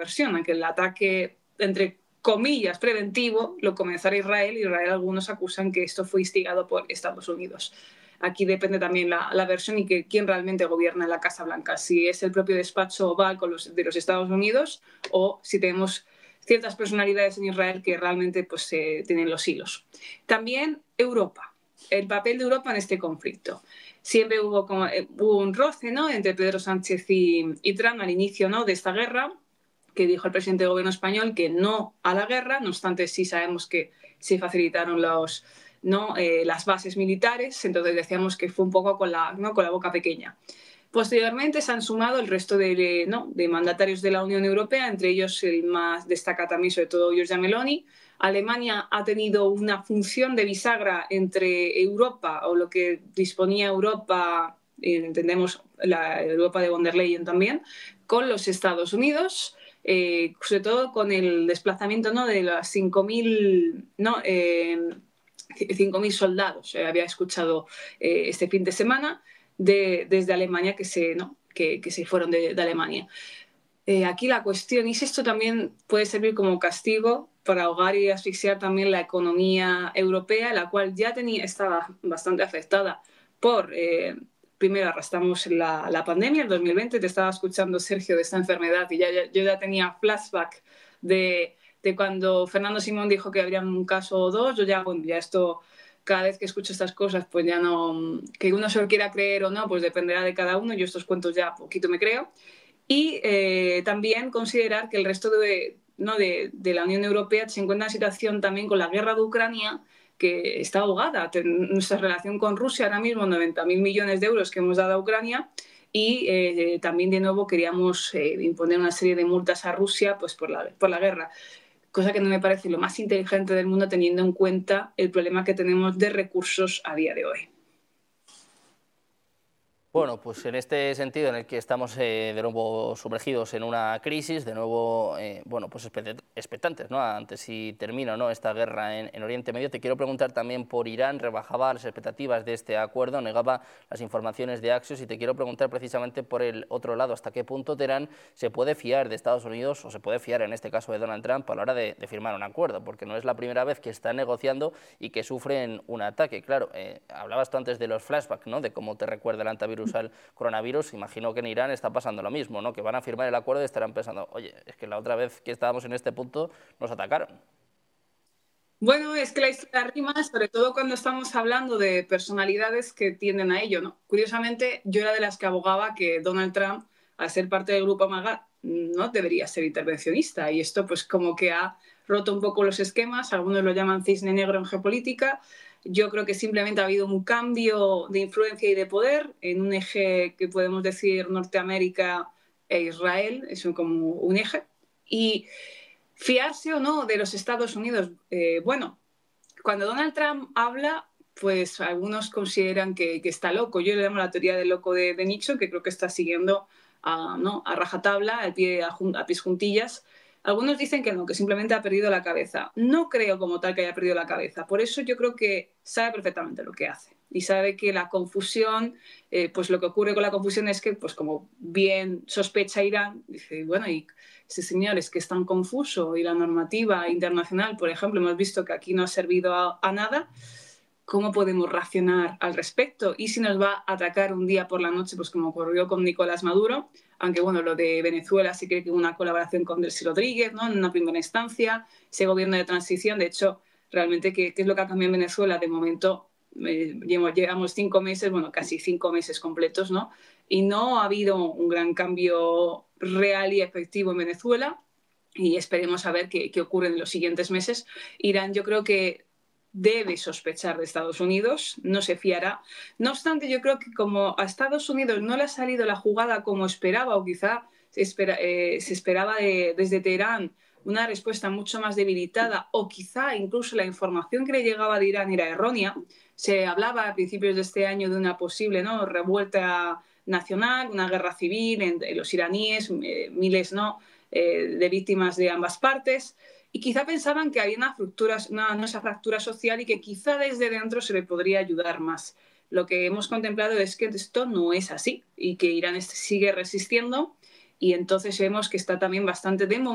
versión, aunque el ataque, entre comillas, preventivo, lo comenzara Israel. Israel, algunos acusan que esto fue instigado por Estados Unidos. Aquí depende también la versión y quién realmente gobierna la Casa Blanca, si es el propio despacho Oval de los Estados Unidos o si tenemos ciertas personalidades en Israel que realmente pues, tienen los hilos. También Europa, el papel de Europa en este conflicto. Siempre hubo un roce, ¿no?, entre Pedro Sánchez y Trump al inicio, ¿no?, de esta guerra, que dijo el presidente del gobierno español que no a la guerra. No obstante, sí sabemos que se facilitaron las bases militares, entonces decíamos que fue un poco con la boca pequeña. Posteriormente se han sumado el resto de mandatarios de la Unión Europea, entre ellos el más destaca también sobre todo Giorgia Meloni. Alemania ha tenido una función de bisagra entre Europa, o lo que disponía Europa, entendemos la Europa de von der Leyen también, con los Estados Unidos. Sobre todo con el desplazamiento, ¿no?, de las 5.000 soldados. Había escuchado este fin de semana desde Alemania que se fueron de Alemania. Aquí la cuestión, y si esto también puede servir como castigo para ahogar y asfixiar también la economía europea, la cual ya estaba bastante afectada por... Primero arrastramos la pandemia, el 2020, te estaba escuchando, Sergio, de esta enfermedad, y yo ya tenía flashback de cuando Fernando Simón dijo que habría un caso o dos. Yo ya esto, cada vez que escucho estas cosas, pues ya no, que uno se lo quiera creer o no, pues dependerá de cada uno. Yo estos cuentos ya poquito me creo. Y también considerar que el resto de la Unión Europea se encuentra en situación también con la guerra de Ucrania, que está ahogada. Nuestra relación con Rusia ahora mismo, 90.000 millones de euros que hemos dado a Ucrania, y también de nuevo queríamos imponer una serie de multas a Rusia pues por la guerra, cosa que no me parece lo más inteligente del mundo teniendo en cuenta el problema que tenemos de recursos a día de hoy. Bueno, pues en este sentido en el que estamos de nuevo sumergidos en una crisis, de nuevo pues expectantes, ¿no?, ante si termina o no esta guerra en Oriente Medio, te quiero preguntar también por Irán. Rebajaba las expectativas de este acuerdo, negaba las informaciones de Axios, y te quiero preguntar precisamente por el otro lado, hasta qué punto Teherán se puede fiar de Estados Unidos, o se puede fiar en este caso de Donald Trump, a la hora de firmar un acuerdo, porque no es la primera vez que están negociando y que sufren un ataque. Claro, hablabas tú antes de los flashbacks, ¿no?, de cómo te recuerda el antivirus al coronavirus. Imagino que en Irán está pasando lo mismo, ¿no?, que van a firmar el acuerdo y estarán pensando, oye, es que la otra vez que estábamos en este punto nos atacaron. Bueno, es que la historia rima, sobre todo cuando estamos hablando de personalidades que tienden a ello, ¿no? Curiosamente, yo era de las que abogaba que Donald Trump, al ser parte del grupo MAGA, no debería ser intervencionista, y esto pues como que ha roto un poco los esquemas. Algunos lo llaman cisne negro en geopolítica. Yo creo que simplemente ha habido un cambio de influencia y de poder en un eje que podemos decir Norteamérica e Israel, es como un eje. Y fiarse o no de los Estados Unidos, bueno, cuando Donald Trump habla, pues algunos consideran que está loco. Yo le llamo la teoría del loco de Nixon, que creo que está siguiendo a rajatabla, a pies juntillas. Algunos dicen que no, que simplemente ha perdido la cabeza. No creo como tal que haya perdido la cabeza. Por eso yo creo que sabe perfectamente lo que hace. Y sabe que la confusión, pues lo que ocurre con la confusión es que, pues como bien sospecha Irán, dice, bueno, y ese señor es que es tan confuso y la normativa internacional, por ejemplo, hemos visto que aquí no ha servido a nada. ¿Cómo podemos racionar al respecto? Y si nos va a atacar un día por la noche, pues como ocurrió con Nicolás Maduro, aunque bueno, lo de Venezuela sí cree que hubo una colaboración con Delcy Rodríguez, ¿no?, en una primera instancia, ese gobierno de transición. De hecho, realmente, ¿qué es lo que ha cambiado en Venezuela? De momento, llevamos 5 meses, bueno, casi 5 meses completos, ¿no?, y no ha habido un gran cambio real y efectivo en Venezuela, y esperemos a ver qué ocurre en los siguientes meses. Irán, yo creo que debe sospechar de Estados Unidos, no se fiará. No obstante, yo creo que como a Estados Unidos no le ha salido la jugada como esperaba, o quizá se esperaba desde Teherán una respuesta mucho más debilitada, o quizá incluso la información que le llegaba de Irán era errónea. Se hablaba a principios de este año de una posible, ¿no?, revuelta nacional, una guerra civil entre los iraníes, miles de víctimas de ambas partes. Y quizá pensaban que había esa fractura social y que quizá desde dentro se le podría ayudar más. Lo que hemos contemplado es que esto no es así y que Irán sigue resistiendo, y entonces vemos que está también bastante